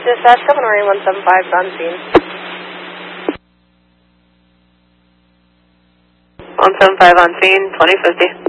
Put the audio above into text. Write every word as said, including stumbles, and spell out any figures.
Dispatch, Governor one seven five on scene. one seven five on scene, twenty fifty.